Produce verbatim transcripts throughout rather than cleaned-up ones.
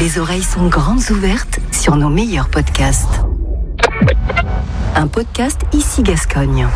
les oreilles sont grandes ouvertes sur nos meilleurs podcasts. Un podcast Ici Gascogne.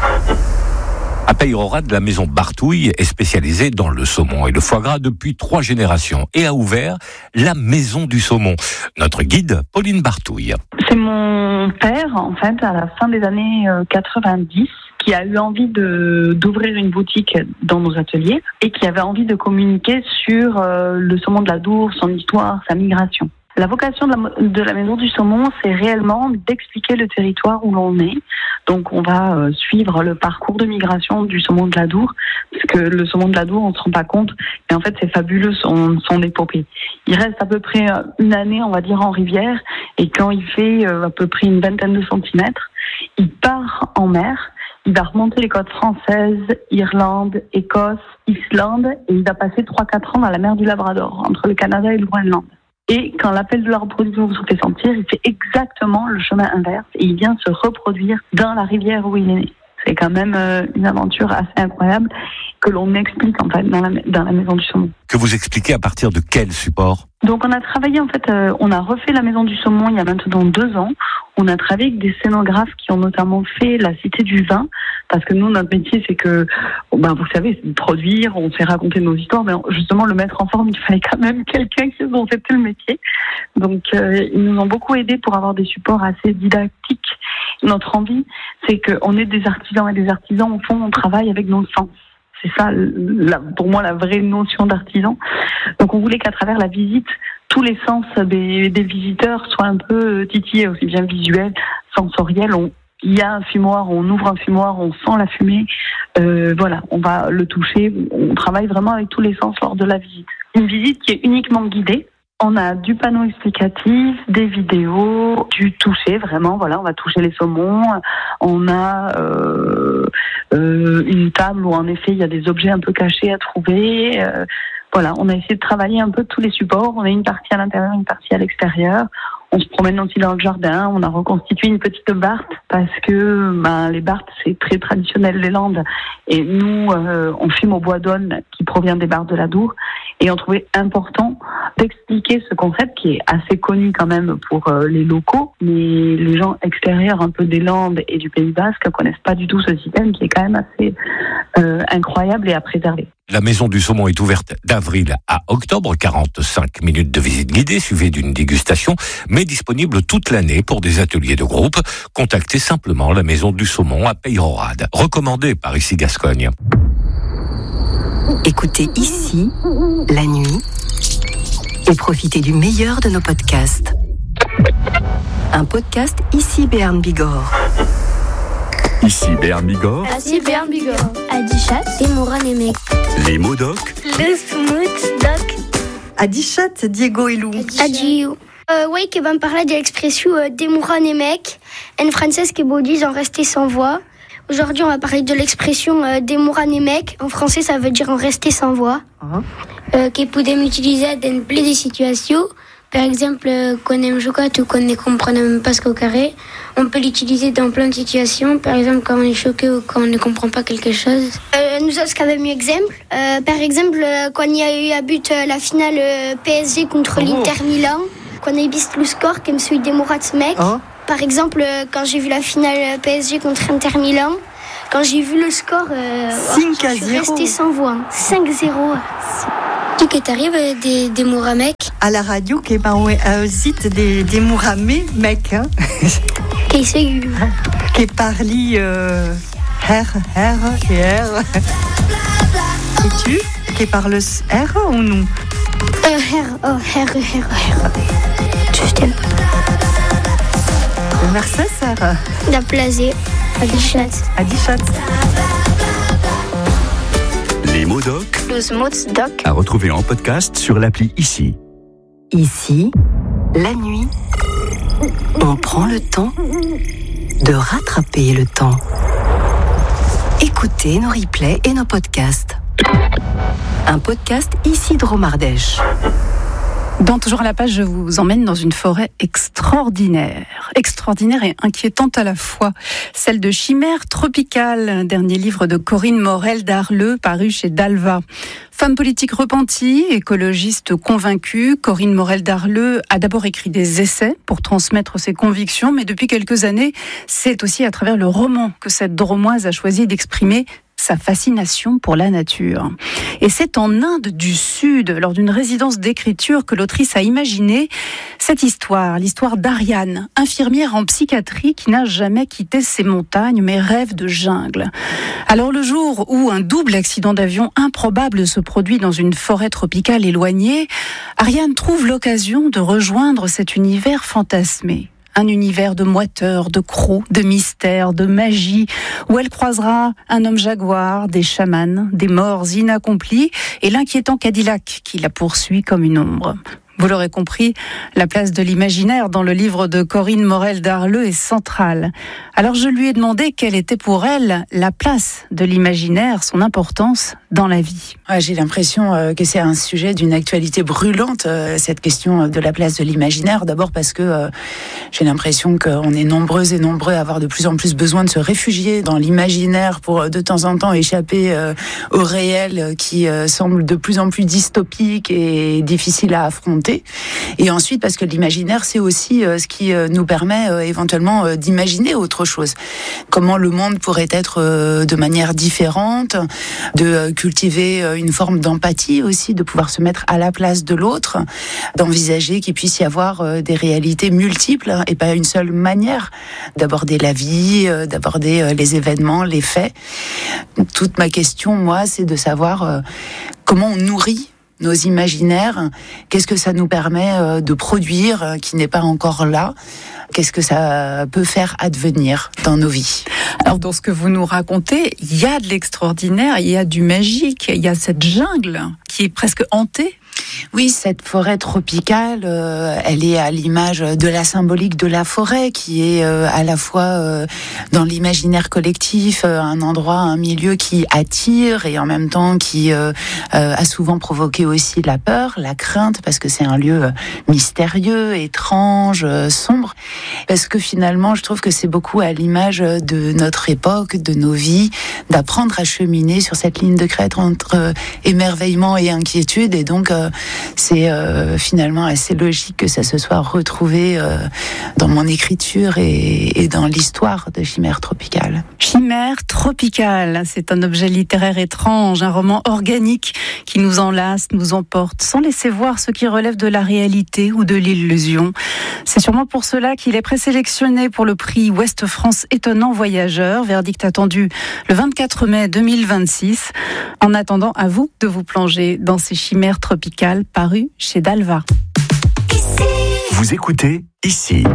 À Peyrehorade, la maison Bartouille est spécialisée dans le saumon et le foie gras depuis trois générations et a ouvert la maison du saumon. Notre guide, Pauline Bartouille. C'est mon père, en fait, à la fin des années quatre-vingt-dix, qui a eu envie de, d'ouvrir une boutique dans nos ateliers et qui avait envie de communiquer sur euh, le saumon de la Dour, son histoire, sa migration. La vocation de la, de la maison du saumon, c'est réellement d'expliquer le territoire où l'on est. Donc on va euh, suivre le parcours de migration du saumon de la Dour, parce que le saumon de la Dour, on ne se rend pas compte, mais en fait c'est fabuleux son, son épopée. Il reste à peu près une année, on va dire, en rivière, et quand il fait euh, à peu près une vingtaine de centimètres, il part en mer. Il va remonter les côtes françaises, Irlande, Écosse, Islande, et il va passer trois à quatre ans dans la mer du Labrador, entre le Canada et le Groenland. Et quand l'appel de la reproduction se fait sentir, il fait exactement le chemin inverse et il vient se reproduire dans la rivière où il est né. C'est quand même euh, une aventure assez incroyable que l'on explique en fait dans la, dans la maison du saumon. Que vous expliquez à partir de quel support ? Donc on a travaillé en fait, euh, on a refait la maison du saumon il y a maintenant deux ans. On a travaillé avec des scénographes qui ont notamment fait la Cité du Vin, parce que nous notre métier c'est que, ben vous savez, c'est de produire, on fait raconter nos histoires, mais justement le mettre en forme, il fallait quand même quelqu'un qui dont c'était le métier. Donc euh, ils nous ont beaucoup aidés pour avoir des supports assez didactiques. Notre envie, c'est qu'on est des artisans et des artisans, au fond, on travaille avec nos sens. C'est ça, la, pour moi, la vraie notion d'artisan. Donc, on voulait qu'à travers la visite, tous les sens des, des visiteurs soient un peu titillés, aussi bien visuels, sensoriels. On, il y a un fumoir, on ouvre un fumoir, on sent la fumée. Euh, voilà, on va le toucher. On travaille vraiment avec tous les sens lors de la visite. Une visite qui est uniquement guidée. On a du panneau explicatif, des vidéos, du toucher, vraiment, voilà, on va toucher les saumons. On a euh, euh, une table où, en effet, il y a des objets un peu cachés à trouver. Euh, voilà, on a essayé de travailler un peu tous les supports. On a une partie à l'intérieur, une partie à l'extérieur. On se promène aussi dans le jardin. On a reconstitué une petite barthe parce que ben, les barthes, c'est très traditionnel des Landes. Et nous, euh, on fume au bois d'aulne qui provient des barthes de la Dour. Et on trouvait important d'expliquer ce concept qui est assez connu quand même pour euh, les locaux. Mais les gens extérieurs un peu des Landes et du Pays Basque ne connaissent pas du tout ce système qui est quand même assez euh, incroyable et à préserver. La maison du saumon est ouverte d'avril à octobre, quarante-cinq minutes de visite guidée suivie d'une dégustation, mais disponible toute l'année pour des ateliers de groupe. Contactez simplement la maison du saumon à Peyrehorade, recommandée par Ici Gascogne. Écoutez Ici, la nuit, et profitez du meilleur de nos podcasts. Un podcast Ici Béarn Bigorre. Ici Béarn Bigorre. Ici Béarn Bigorre. Adichat, Demoura Némec. Les mots doc. Le smooth doc. Adichat, Diego et Lou. Adieu. Euh, oui, qui va me parler de l'expression euh, Demoura Némec, en français qui veut dire en rester sans voix. Aujourd'hui, on va parler de l'expression euh, Demoura Némec. En français, ça veut dire en rester sans voix. Uh-huh. Euh, qui peut utiliser dans plein de situations. Par exemple, quand on aime jouer ou qu'on ne comprend même pas ce qu'au carré, on peut l'utiliser dans plein de situations. Par exemple, quand on est choqué ou quand on ne comprend pas quelque chose. Euh, nous avons quand même un exemple. Euh, par exemple, quand il y a eu à but euh, la finale euh, P S G contre oh. l'Inter Milan, quand on a vu le score comme celui des Mourats Mec. Oh. Par exemple, euh, quand j'ai vu la finale P S G contre Inter Milan, quand j'ai vu le score, euh, cinq à zéro. Je suis restée sans voix. cinq zéro. Tu que t'arrives des des Mouramek à la radio qui est pas un site des des Mouramé mec hein qui c'est qui parli euh, R R et R et tu qui parle R ou nous euh, R oh R R R je t'aime. Merci Sarah. La plaisir. Adichat. Adichat. Les mots doc. Les mots doc. À retrouver en podcast sur l'appli Ici. Ici, la nuit, on prend le temps de rattraper le temps. Écoutez nos replays et nos podcasts. Un podcast Ici Dromardèche. Dans Toujours à la page, je vous emmène dans une forêt extraordinaire. Extraordinaire et inquiétante à la fois. Celle de Chimère tropicale, dernier livre de Corinne Morel-Darleux, paru chez Dalva. Femme politique repentie, écologiste convaincue, Corinne Morel-Darleux a d'abord écrit des essais pour transmettre ses convictions, mais depuis quelques années, c'est aussi à travers le roman que cette Dromoise a choisi d'exprimer sa fascination pour la nature. Et c'est en Inde du Sud, lors d'une résidence d'écriture, que l'autrice a imaginé cette histoire, l'histoire d'Ariane, infirmière en psychiatrie qui n'a jamais quitté ses montagnes mais rêve de jungle. Alors le jour où un double accident d'avion improbable se produit dans une forêt tropicale éloignée, Ariane trouve l'occasion de rejoindre cet univers fantasmé. Un univers de moiteur, de crocs, de mystère, de magie, où elle croisera un homme jaguar, des chamans, des morts inaccomplis et l'inquiétant Cadillac qui la poursuit comme une ombre. Vous l'aurez compris, la place de l'imaginaire dans le livre de Corinne Morel-Darleux est centrale. Alors je lui ai demandé quelle était pour elle la place de l'imaginaire, son importance dans la vie. Ouais, j'ai l'impression que c'est un sujet d'une actualité brûlante, cette question de la place de l'imaginaire. D'abord parce que euh, j'ai l'impression qu'on est nombreuses et nombreux à avoir de plus en plus besoin de se réfugier dans l'imaginaire pour de temps en temps échapper euh, au réel qui euh, semble de plus en plus dystopique et difficile à affronter. Et ensuite parce que l'imaginaire c'est aussi euh, ce qui euh, nous permet euh, éventuellement euh, d'imaginer autre chose. Comment le monde pourrait être euh, de manière différente, de euh, cultiver euh, une forme d'empathie aussi, de pouvoir se mettre à la place de l'autre, d'envisager qu'il puisse y avoir euh, des réalités multiples et pas une seule manière d'aborder la vie, euh, d'aborder euh, les événements, les faits. Toute ma question, moi, c'est de savoir euh, comment on nourrit nos imaginaires, qu'est-ce que ça nous permet de produire qui n'est pas encore là, qu'est-ce que ça peut faire advenir dans nos vies. Alors dans ce que vous nous racontez, il y a de l'extraordinaire, il y a du magique, il y a cette jungle qui est presque hantée. Oui, cette forêt tropicale, euh, elle est à l'image de la symbolique de la forêt, qui est euh, à la fois euh, dans l'imaginaire collectif, euh, un endroit, un milieu qui attire et en même temps qui euh, euh, a souvent provoqué aussi la peur, la crainte, parce que c'est un lieu mystérieux, étrange, euh, sombre. Parce que finalement, je trouve que c'est beaucoup à l'image de notre époque, de nos vies, d'apprendre à cheminer sur cette ligne de crête entre euh, émerveillement et inquiétude, et donc euh, c'est euh, finalement assez logique que ça se soit retrouvé euh, dans mon écriture et, et dans l'histoire de Chimère tropicale. Chimère tropicale, c'est un objet littéraire étrange, un roman organique qui nous enlace, nous emporte, sans laisser voir ce qui relève de la réalité ou de l'illusion. C'est sûrement pour cela qu'il est présélectionné pour le prix Ouest France Étonnant Voyageur, verdict attendu le vingt-quatre mai deux mille vingt-six. En attendant, à vous de vous plonger dans ces chimères tropicales parues chez Dalva. Vous écoutez Ici.